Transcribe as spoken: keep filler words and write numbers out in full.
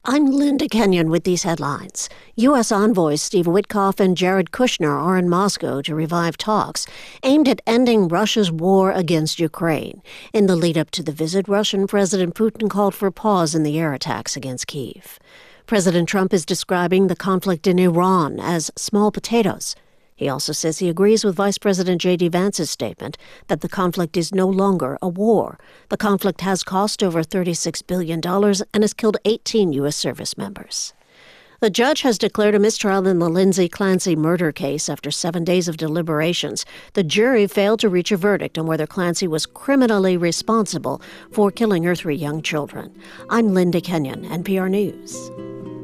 I'm Linda Kenyon with these headlines. U S envoys Steve Witkoff and Jared Kushner are in Moscow to revive talks aimed at ending Russia's war against Ukraine. In the lead-up to the visit, Russian President Putin called for a pause in the air attacks against Kyiv. President Trump is describing the conflict in Iran as small potatoes. He also says he agrees with Vice President J D Vance's statement that the conflict is no longer a war. The conflict has cost over thirty-six billion dollars and has killed eighteen U S service members. The judge has declared a mistrial in the Lindsay Clancy murder case after seven days of deliberations. The jury failed to reach a verdict on whether Clancy was criminally responsible for killing her three young children. I'm Linda Kenyon, N P R News.